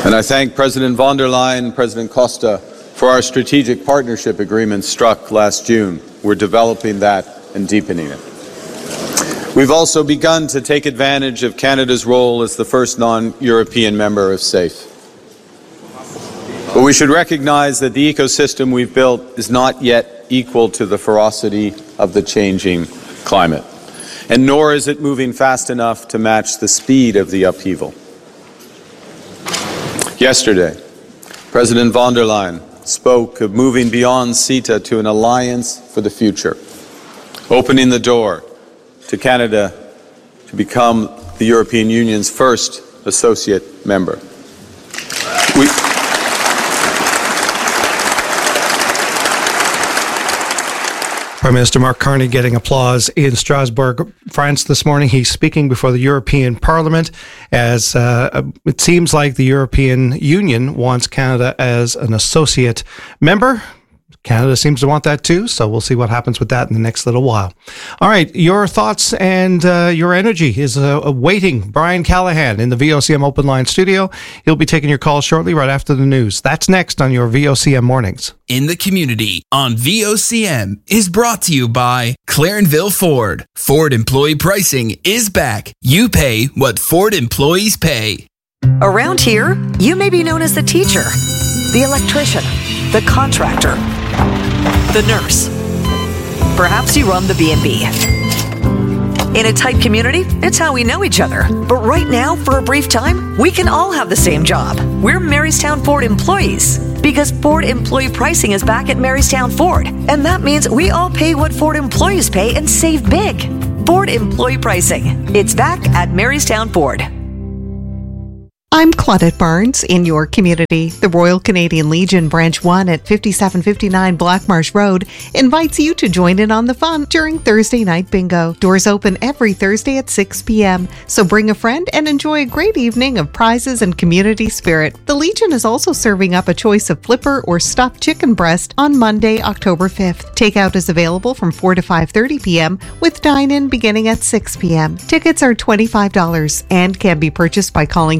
And I thank President von der Leyen and President Costa for our strategic partnership agreement struck last June. We're developing that and deepening it. We've also begun to take advantage of Canada's role as the first non-European member of SAFE. But we should recognize that the ecosystem we've built is not yet equal to the ferocity of the changing climate, and nor is it moving fast enough to match the speed of the upheaval. Yesterday, President von der Leyen spoke of moving beyond CETA to an alliance for the future, opening the door to Canada to become the European Union's first associate member. Prime Minister Mark Carney getting applause in Strasbourg, France this morning. He's speaking before the European Parliament as it seems like the European Union wants Canada as an associate member. Canada seems to want that too, so we'll see what happens with that in the next little while. All right, your thoughts and your energy is awaiting Brian Callahan in the VOCM Open Line studio. He'll be taking your calls shortly, right after the news. That's next on your VOCM Mornings. In the Community on VOCM is brought to you by Clarenville Ford. Ford employee pricing is back. You pay what Ford employees pay. Around here, you may be known as the teacher, the electrician, the contractor, the nurse. Perhaps you run the B&B. In a tight community, it's how we know each other. But right now, for a brief time, we can all have the same job. We're Marystown Ford employees. Because Ford employee pricing is back at Marystown Ford. And that means we all pay what Ford employees pay and save big. Ford employee pricing. It's back at Marystown Ford. I'm Claudette Barnes in your community. The Royal Canadian Legion Branch 1 at 5759 Blackmarsh Road invites you to join in on the fun during Thursday night bingo. Doors open every Thursday at 6 p.m. So bring a friend and enjoy a great evening of prizes and community spirit. The Legion is also serving up a choice of flipper or stuffed chicken breast on Monday, October 5th. Takeout is available from 4 to 5:30 p.m. with dine-in beginning at 6 p.m. Tickets are $25 and can be purchased by calling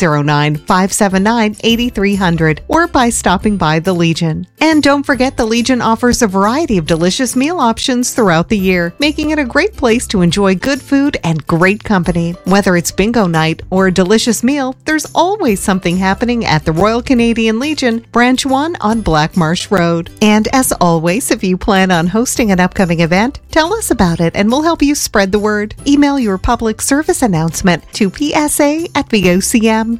709-579-8300 or by stopping by the Legion. And don't forget, the Legion offers a variety of delicious meal options throughout the year, making it a great place to enjoy good food and great company. Whether it's bingo night or a delicious meal, there's always something happening at the Royal Canadian Legion, Branch 1 on Blackmarsh Road. And as always, if you plan on hosting an upcoming event, tell us about it and we'll help you spread the word. Email your public service announcement to psa@vocm.com.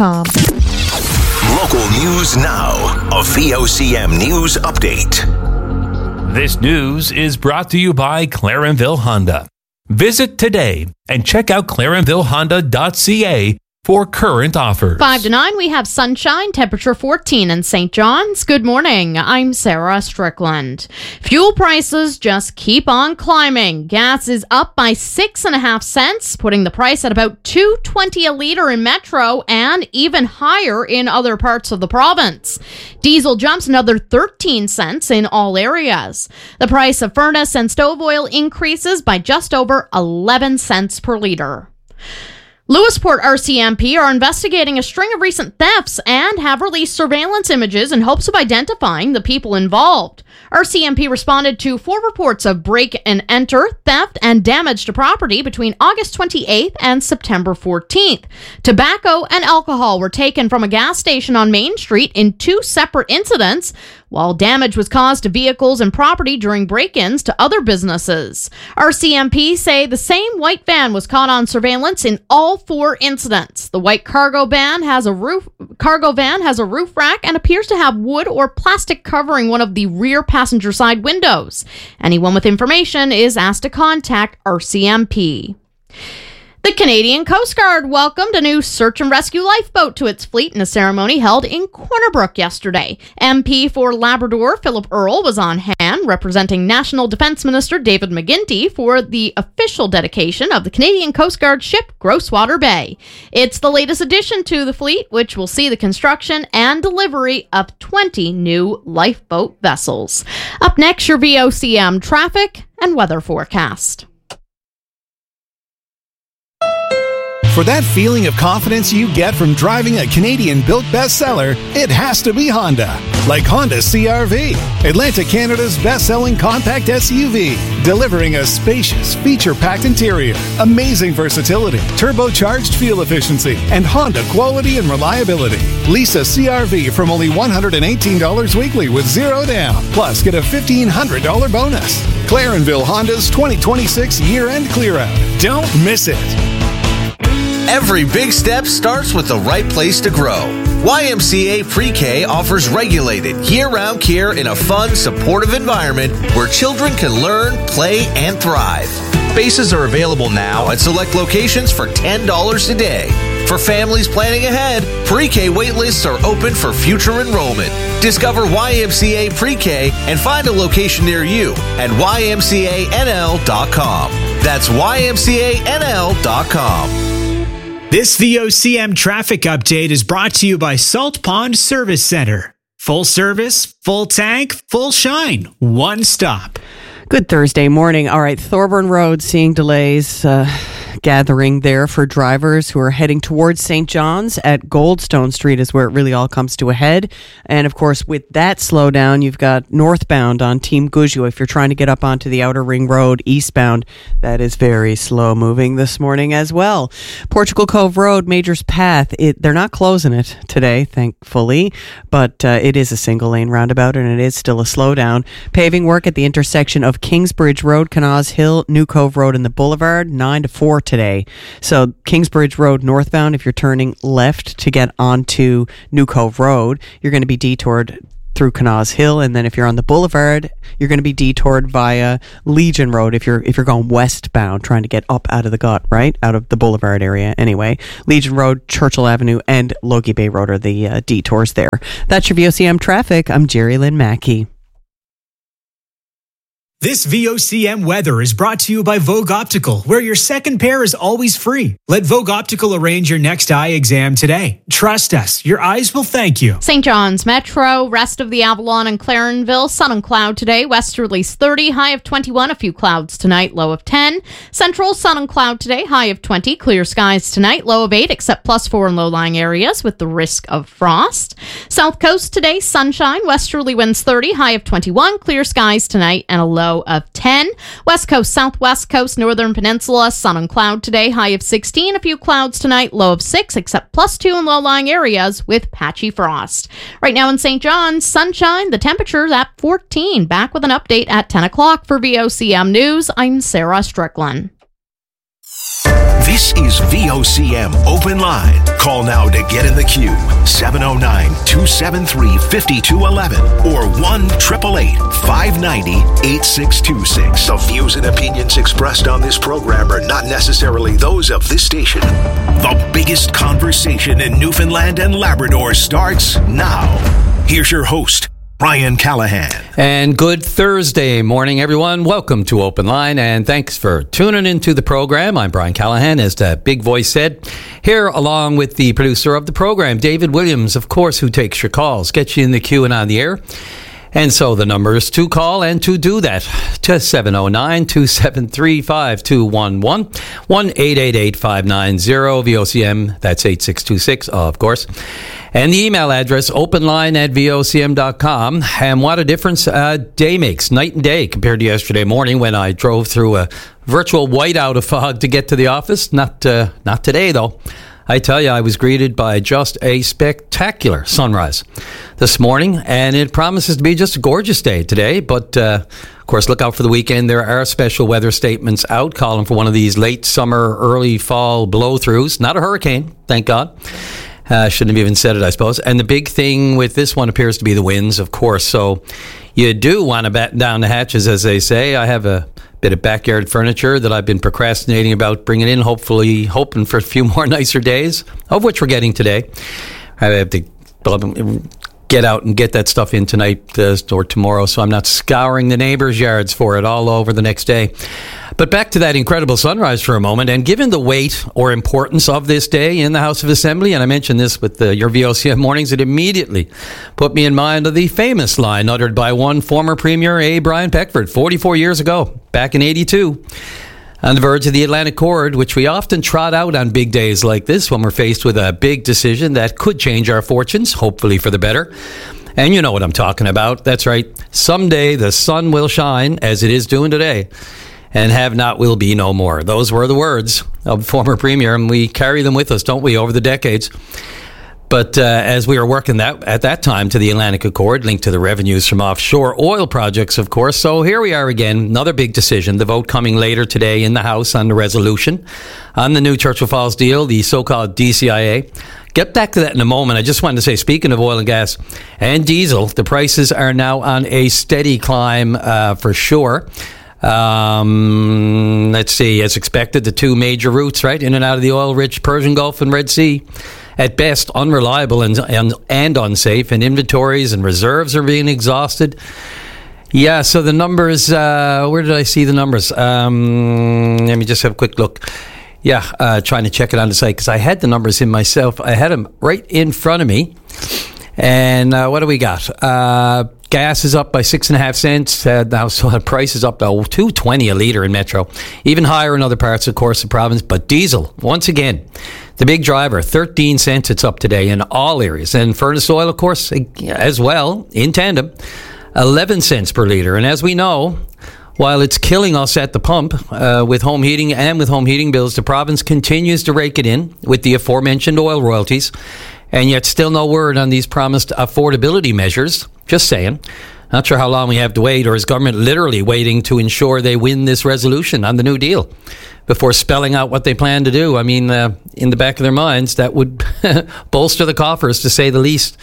Local news now. A VOCM News Update. This news is brought to you by Clarenville Honda. Visit today and check out clarenvillehonda.ca for current offers. 5 to 9, we have sunshine, temperature 14 in St. John's. Good morning. I'm Sarah Strickland. Fuel prices just keep on climbing. Gas is up by 6.5 cents, putting the price at about $2.20 a litre in Metro and even higher in other parts of the province. Diesel jumps another 13 cents in all areas. The price of furnace and stove oil increases by just over 11 cents per litre. Lewisport RCMP are investigating a string of recent thefts and have released surveillance images in hopes of identifying the people involved. RCMP responded to 4 reports of break and enter, theft, and damage to property between August 28th and September 14th. Tobacco and alcohol were taken from a gas station on Main Street in 2 separate incidents, while damage was caused to vehicles and property during break-ins to other businesses. RCMP say the same white van was caught on surveillance in all 4 incidents. The white cargo van has a roof rack and appears to have wood or plastic covering one of the rear passenger side windows. Anyone with information is asked to contact RCMP. The Canadian Coast Guard welcomed a new search and rescue lifeboat to its fleet in a ceremony held in Corner Brook yesterday. MP for Labrador Philip Earle was on hand, representing National Defence Minister David McGuinty for the official dedication of the Canadian Coast Guard ship Groswater Bay. It's the latest addition to the fleet, which will see the construction and delivery of 20 new lifeboat vessels. Up next, your VOCM traffic and weather forecast. For that feeling of confidence you get from driving a Canadian-built bestseller, it has to be Honda. Like Honda CR-V, Atlantic Canada's best-selling compact SUV, delivering a spacious, feature-packed interior, amazing versatility, turbocharged fuel efficiency, and Honda quality and reliability. Lease a CR-V from only $118 weekly with zero down. Plus, get a $1,500 bonus. Clarenville Honda's 2026 year-end clear-out. Don't miss it. Every big step starts with the right place to grow. YMCA Pre-K offers regulated, year-round care in a fun, supportive environment where children can learn, play, and thrive. Spaces are available now at select locations for $10 a day. For families planning ahead, Pre-K waitlists are open for future enrollment. Discover YMCA Pre-K and find a location near you at ymcanl.com. That's ymcanl.com. This VOCM traffic update is brought to you by Salt Pond Service Center. Full service, full tank, full shine. One stop. Good Thursday morning. All right, Thorburn Road seeing delays gathering there for drivers who are heading towards St. John's at Goldstone Street is where it really all comes to a head. And of course, with that slowdown, you've got northbound on Team Guzio. If you're trying to get up onto the Outer Ring Road eastbound, that is very slow moving this morning as well. Portugal Cove Road, Majors Path, they're not closing it today, thankfully, but it is a single lane roundabout and it is still a slowdown. Paving work at the intersection of Kingsbridge Road, Canals Hill, New Cove Road, and the Boulevard, 9 to 4 today. So Kingsbridge Road northbound, if you're turning left to get onto New Cove Road, you're going to be detoured through Canals Hill, and then if you're on the Boulevard, you're going to be detoured via Legion Road if you're going westbound, trying to get up out of the gut, right? Out of the Boulevard area anyway. Legion Road, Churchill Avenue, and Logie Bay Road are the detours there. That's your VOCM traffic. I'm Jerry Lynn Mackey. This VOCM weather is brought to you by Vogue Optical, where your second pair is always free. Let Vogue Optical arrange your next eye exam today. Trust us, your eyes will thank you. St. John's Metro, rest of the Avalon and Clarenville, sun and cloud today, westerlies 30, high of 21, a few clouds tonight, low of 10. Central, sun and cloud today, high of 20, clear skies tonight, low of 8, except +4 in low-lying areas with the risk of frost. South Coast today, sunshine, westerly winds 30, high of 21, clear skies tonight, and a low of 10. West Coast, Southwest Coast, Northern Peninsula, sun and cloud today, high of 16, a few clouds tonight, low of 6, except +2 in low-lying areas with patchy frost. Right now in St. John's, sunshine, the temperature's at 14. Back with an update at 10 o'clock for VOCM News. I'm Sarah Strickland. This is VOCM Open Line. Call now to get in the queue. 709-273-5211 or 1-888-590-8626. The views and opinions expressed on this program are not necessarily those of this station. The biggest conversation in Newfoundland and Labrador starts now. Here's your host, Brian Callahan. And good Thursday morning, everyone. Welcome to Open Line, and thanks for tuning into the program. I'm Brian Callahan, as the big voice said, here along with the producer of the program, David Williams, of course, who takes your calls, gets you in the queue and on the air. And so the number is to call and to do that to 709-273-5211, 1-888-590-VOCM, that's 8626, of course. And the email address, openline@vocm.com. And what a difference a day makes, night and day, compared to yesterday morning when I drove through a virtual whiteout of fog to get to the office. Not today, though. I tell you, I was greeted by just a spectacular sunrise this morning, and it promises to be just a gorgeous day today. But, of course, look out for the weekend. There are special weather statements out calling for one of these late summer, early fall blow-throughs. Not a hurricane, thank God. Shouldn't have even said it, I suppose. And the big thing with this one appears to be the winds, of course. So you do want to batten down the hatches, as they say. I have a bit of backyard furniture that I've been procrastinating about bringing in, hoping for a few more nicer days, of which we're getting today. I have to get out and get that stuff in tonight or tomorrow, so I'm not scouring the neighbors' yards for it all over the next day. But back to that incredible sunrise for a moment, and given the weight or importance of this day in the House of Assembly, and I mentioned this with your VOCM mornings, it immediately put me in mind of the famous line uttered by one former Premier, Brian Peckford, 44 years ago, back in 82. On the verge of the Atlantic Chord, which we often trot out on big days like this when we're faced with a big decision that could change our fortunes, hopefully for the better. And you know what I'm talking about. That's right. Someday the sun will shine, as it is doing today, and have not will be no more. Those were the words of former Premier, and we carry them with us, don't we, over the decades. But as we were working at that time to the Atlantic Accord, linked to the revenues from offshore oil projects, of course. So here we are again, another big decision. The vote coming later today in the House on the resolution on the new Churchill Falls deal, the so-called DCIA. Get back to that in a moment. I just wanted to say, speaking of oil and gas and diesel, the prices are now on a steady climb for sure. Let's see, as expected, the two major routes, right, in and out of the oil-rich Persian Gulf and Red Sea, at best unreliable and unsafe, and inventories and reserves are being exhausted. Yeah, so the numbers, where did I see the numbers? Let me just have a quick look. Yeah, trying to check it on the site, because I had the numbers in myself. I had them right in front of me. And what do we got? Gas is up by 6.5 cents. Now, so the price is up to $2.20 a litre in Metro. Even higher in other parts, of course, the province. But diesel, once again, the big driver, 13 cents it's up today in all areas. And furnace oil, of course, as well, in tandem, 11 cents per litre. And as we know, while it's killing us at the pump with home heating and with home heating bills, the province continues to rake it in with the aforementioned oil royalties. And yet still no word on these promised affordability measures. Just saying. Not sure how long we have to wait, or is government literally waiting to ensure they win this resolution on the New Deal before spelling out what they plan to do? I mean, in the back of their minds, that would bolster the coffers, to say the least,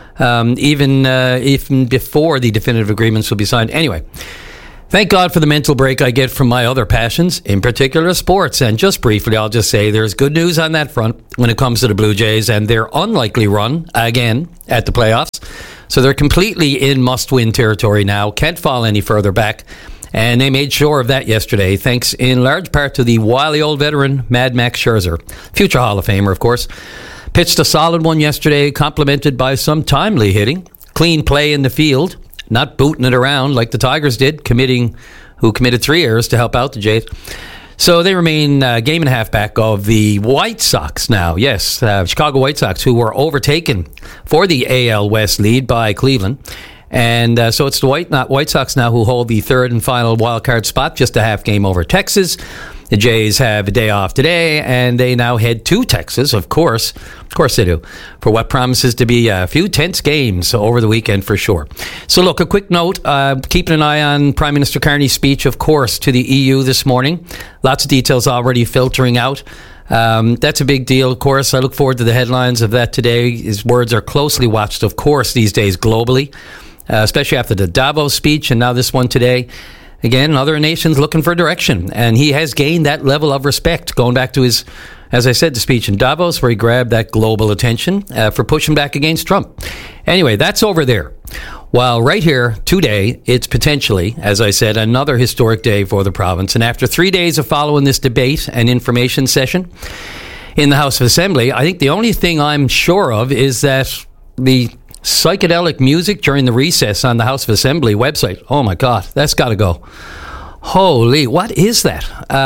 even before the definitive agreements will be signed. Anyway, thank God for the mental break I get from my other passions, in particular sports. And just briefly, I'll just say there's good news on that front when it comes to the Blue Jays and their unlikely run again at the playoffs. So they're completely in must-win territory now, can't fall any further back. And they made sure of that yesterday, thanks in large part to the wily old veteran Mad Max Scherzer, future Hall of Famer, of course. Pitched a solid one yesterday, complemented by some timely hitting, clean play in the field, not booting it around like the Tigers did, who committed 3 errors to help out the Jays. So they remain a game and a half back of the White Sox now. Yes, Chicago White Sox, who were overtaken for the AL West lead by Cleveland. And so it's the White Sox now who hold the third and final wild card spot, just a half game over Texas. The Jays have a day off today, and they now head to Texas, of course they do, for what promises to be a few tense games over the weekend for sure. So look, a quick note, keeping an eye on Prime Minister Carney's speech, of course, to the EU this morning. Lots of details already filtering out. That's a big deal, of course. I look forward to the headlines of that today. His words are closely watched, of course, these days globally, especially after the Davos speech and now this one today. Again, other nations looking for direction, and he has gained that level of respect, going back to his, as I said, the speech in Davos, where he grabbed that global attention for pushing back against Trump. Anyway, that's over there. While right here today, it's potentially, as I said, another historic day for the province. And after 3 days of following this debate and information session in the House of Assembly, I think the only thing I'm sure of is that the psychedelic music during the recess on the House of Assembly website, oh my God, that's got to go. Holy, what is that?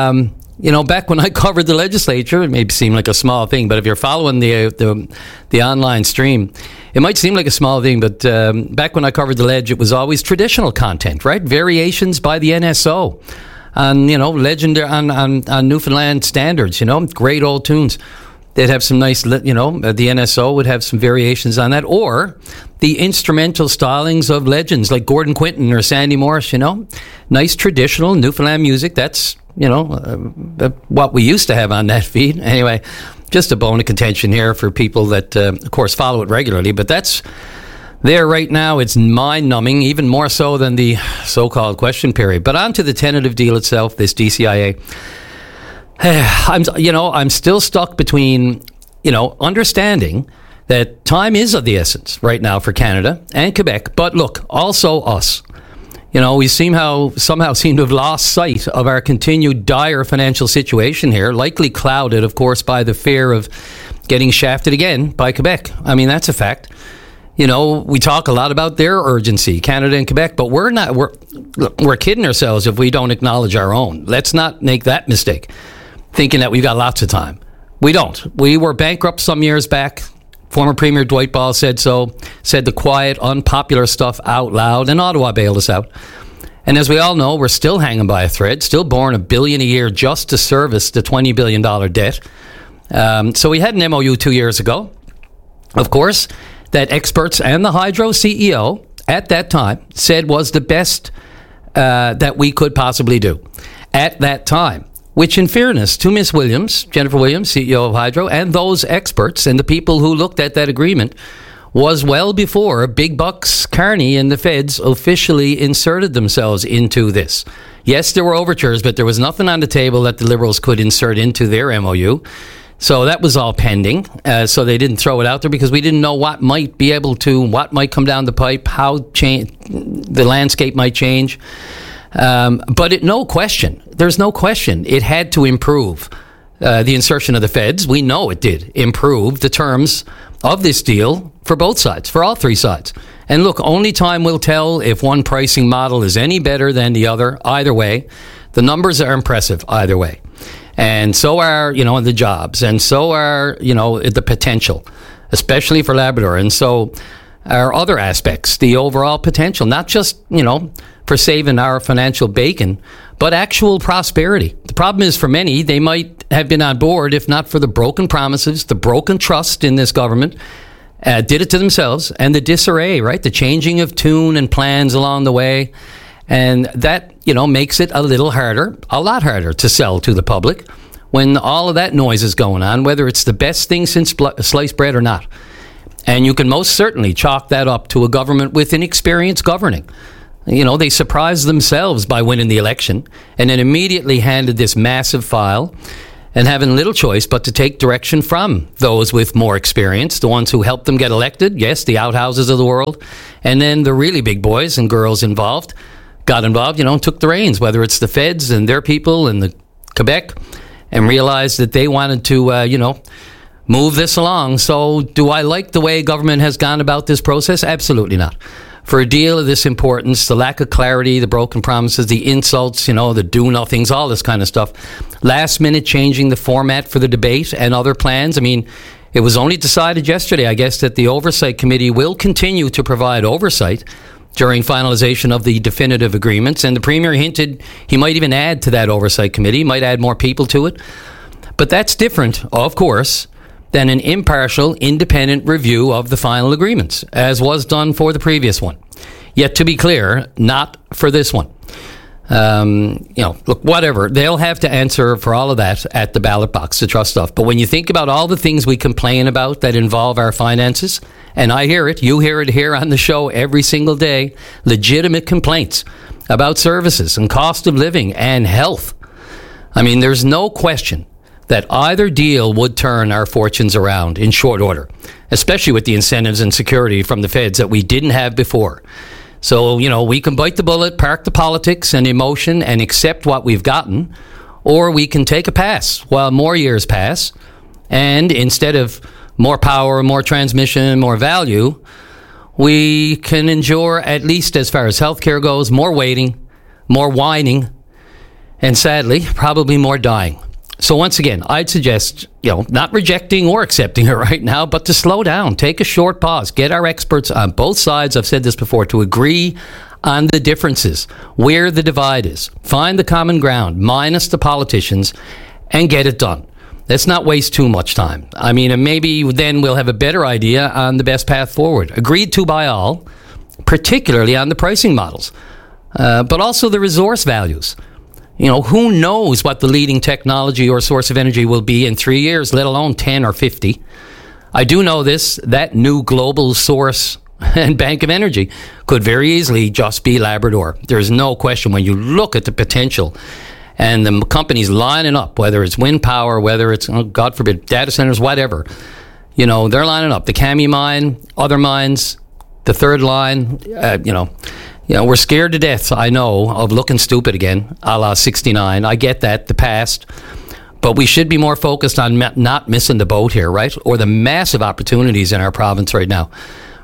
Back when I covered the legislature, it may seem like a small thing, but if you're following the online stream, it might seem like a small thing, but back when I covered the ledge, it was always traditional content, right? Variations by the NSO on, legendary, on Newfoundland standards, great old tunes. They'd have some nice, the NSO would have some variations on that, or the instrumental stylings of legends like Gordon Quinton or Sandy Morris, nice traditional Newfoundland music. That's, what we used to have on that feed. Anyway, just a bone of contention here for people that, of course, follow it regularly, but that's there right now. It's mind-numbing, even more so than the so-called question period. But on to the tentative deal itself, this DCIA. I'm still stuck between, understanding that time is of the essence right now for Canada and Quebec, but look, also us. We somehow seem to have lost sight of our continued dire financial situation here, likely clouded, of course, by the fear of getting shafted again by Quebec. I mean, that's a fact. We talk a lot about their urgency, Canada and Quebec, but we're kidding ourselves if we don't acknowledge our own. Let's not make that mistake, thinking that we've got lots of time. We don't. We were bankrupt some years back. Former Premier Dwight Ball said so, said the quiet, unpopular stuff out loud, and Ottawa bailed us out. And as we all know, we're still hanging by a thread, still borrowing $1 billion a year just to service the $20 billion debt. So we had an MOU 2 years ago, of course, that experts and the Hydro CEO at that time said was the best that we could possibly do at that time. Which, in fairness to Ms. Williams, Jennifer Williams, CEO of Hydro, and those experts and the people who looked at that agreement, was well before Big Bucks Carney and the feds officially inserted themselves into this. Yes, there were overtures, but there was nothing on the table that the Liberals could insert into their MOU. So that was all pending. So they didn't throw it out there because we didn't know what might come down the pipe, how the landscape might change. But there's no question, it had to improve the insertion of the feds. We know it did improve the terms of this deal for both sides, for all three sides. And look, only time will tell if one pricing model is any better than the other. Either way, the numbers are impressive either way. And so are, the jobs, and so are, the potential, especially for Labrador. And so are other aspects, the overall potential, not just, for saving our financial bacon, but actual prosperity. The problem is, for many, they might have been on board if not for the broken promises, the broken trust in this government, did it to themselves, and the disarray, right? The changing of tune and plans along the way. And that, makes it a lot harder to sell to the public when all of that noise is going on, whether it's the best thing since sliced bread or not. And you can most certainly chalk that up to a government with inexperience governing. They surprised themselves by winning the election and then immediately handed this massive file and having little choice but to take direction from those with more experience, the ones who helped them get elected, yes, the outhouses of the world, and then the really big boys and girls got involved, and took the reins, whether it's the feds and their people and the Quebec, and realized that they wanted to, move this along. So do I like the way government has gone about this process? Absolutely not. For a deal of this importance, the lack of clarity, the broken promises, the insults, the do-nothings, all this kind of stuff. Last minute changing the format for the debate and other plans. It was only decided yesterday, I guess, that the Oversight Committee will continue to provide oversight during finalization of the definitive agreements. And the Premier hinted he might even add to that Oversight Committee, might add more people to it. But that's different, of course, than an impartial, independent review of the final agreements, as was done for the previous one. Yet, to be clear, not for this one. Look, whatever. They'll have to answer for all of that at the ballot box, the trust stuff. But when you think about all the things we complain about that involve our finances, and I hear it, you hear it here on the show every single day, legitimate complaints about services and cost of living and health. There's no question that either deal would turn our fortunes around in short order, especially with the incentives and security from the feds that we didn't have before. So, we can bite the bullet, park the politics and emotion and accept what we've gotten, or we can take a pass while more years pass, and instead of more power, more transmission, more value, we can endure, at least as far as healthcare goes, more waiting, more whining, and sadly, probably more dying. So once again, I'd suggest, not rejecting or accepting it right now, but to slow down, take a short pause, get our experts on both sides, I've said this before, to agree on the differences, where the divide is, find the common ground, minus the politicians, and get it done. Let's not waste too much time. And maybe then we'll have a better idea on the best path forward. Agreed to by all, particularly on the pricing models, but also the resource values. Who knows what the leading technology or source of energy will be in 3 years, let alone 10 or 50. I do know that new global source and bank of energy could very easily just be Labrador. There's no question when you look at the potential and the companies lining up, whether it's wind power, whether it's, God forbid, data centers, whatever. They're lining up. The Kami mine, other mines, the third line, we're scared to death, I know, of looking stupid again, a la 69. I get that, the past. But we should be more focused on not missing the boat here, right? Or the massive opportunities in our province right now.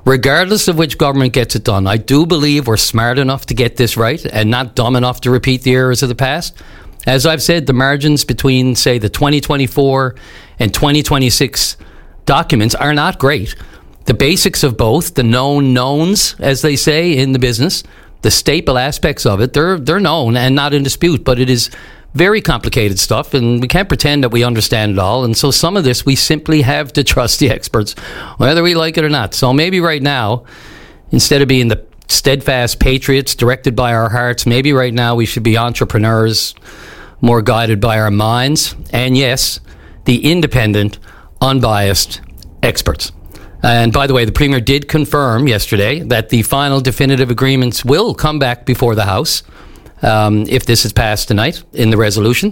regardless of which government gets it done. I do believe we're smart enough to get this right and not dumb enough to repeat the errors of the past. As I've said, the margins between, say, the 2024 and 2026 documents are not great. The basics of both, the known knowns, as they say in the business, the staple aspects of it, they're known and not in dispute, but it is very complicated stuff, and we can't pretend that we understand it all. And so some of this, we simply have to trust the experts, whether we like it or not. So maybe right now, instead of being the steadfast patriots directed by our hearts, maybe right now we should be entrepreneurs, more guided by our minds, and yes, the independent, unbiased experts. And by the way, the Premier did confirm yesterday that the final definitive agreements will come back before the House if this is passed tonight in the resolution.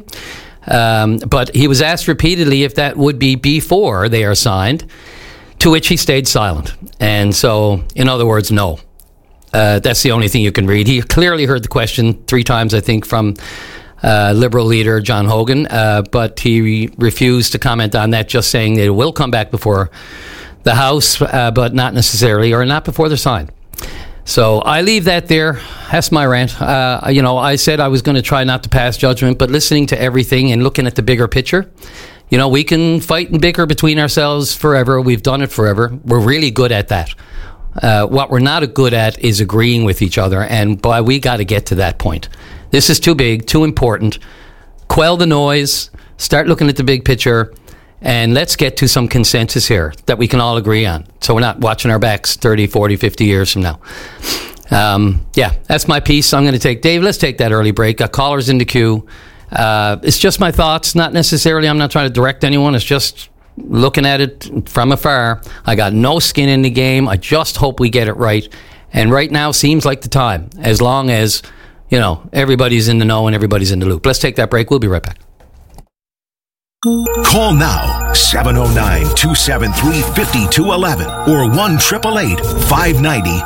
But he was asked repeatedly if that would be before they are signed, to which he stayed silent. And so, in other words, no. That's the only thing you can read. He clearly heard the question 3 times, I think, from Liberal leader John Hogan, but he refused to comment on that, just saying that it will come back before the House, but not necessarily, or not before they're signed. So I leave that there. That's my rant. I said I was going to try not to pass judgment, but listening to everything and looking at the bigger picture, we can fight and bicker between ourselves forever. We've done it forever. We're really good at that. What we're not good at is agreeing with each other, and boy, we got to get to that point. This is too big, too important. Quell the noise, start looking at the big picture, and let's get to some consensus here that we can all agree on, so we're not watching our backs 30, 40, 50 years from now. That's my piece. I'm going to take Dave. Let's take that early break. Got callers in the queue. It's just my thoughts, not necessarily. I'm not trying to direct anyone. It's just looking at it from afar. I got no skin in the game. I just hope we get it right. And right now seems like the time, as long as everybody's in the know and everybody's in the loop. Let's take that break. We'll be right back. Call now, 709-273-5211 or 1-888-590